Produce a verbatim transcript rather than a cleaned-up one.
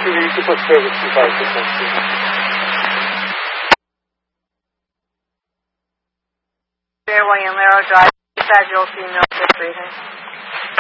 you can put service two five six one two. William Arrow Drive, schedule female fifth reading.